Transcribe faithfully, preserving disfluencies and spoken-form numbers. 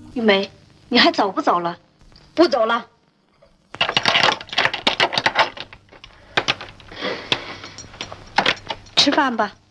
玉梅，你还走不走了？ 不走了。 吃饭吧。